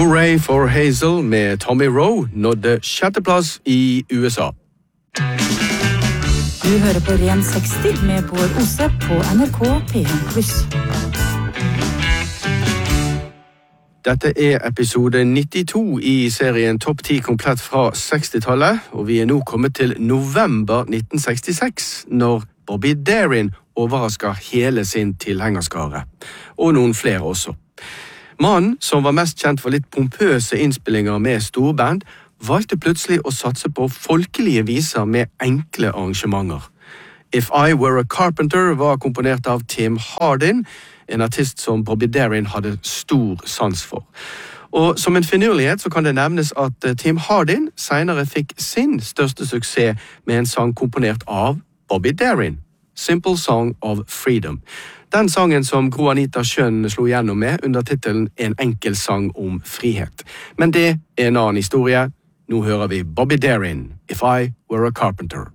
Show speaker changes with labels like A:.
A: Hooray for Hazel med Tommy Rowe nådde sjetteplass i USA.
B: Du hører på Ren 60 med Bård Ose på NRK P1+.
A: Dette episode 92 i serien Topp 10 komplett fra 60-tallet, og vi nå kommet til november 1966, når Bobby Darin overrasker hele sin tilhengerskare, og noen flere også. Mannen, som var mest kjent for litt pompøse innspillinger med storband, valgte plutselig å satse på folkelige viser med enkle arrangementer. If I Were a Carpenter var komponert av Tim Hardin, en artist som Bobby Darin hadde stor sans for. Og som en finurlighet så kan det nevnes at Tim Hardin senere fikk sin største suksess med en sang komponert av Bobby Darin, Simple Song of Freedom. Den sangen som Gro Anita Schjønn slo gjennom med under titelen En enkel sang om frihet. Men det en annen historie. Nå hører vi Bobby Darin, If I Were a Carpenter.